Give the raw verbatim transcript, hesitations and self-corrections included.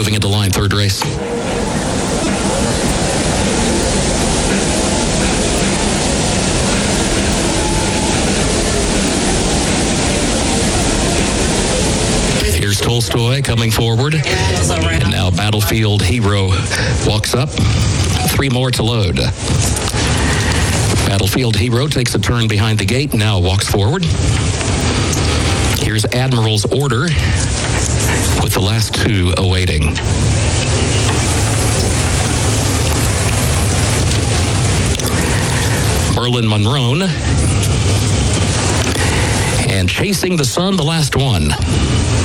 moving into line, third race. Here's Tolstoy coming forward. And now Battlefield Hero walks up. Three more to load. Battlefield Hero takes a turn behind the gate, now walks forward. Here's Admiral's Order with the last two awaiting. Merlin Monroe. And Chasing the Sun, the last one.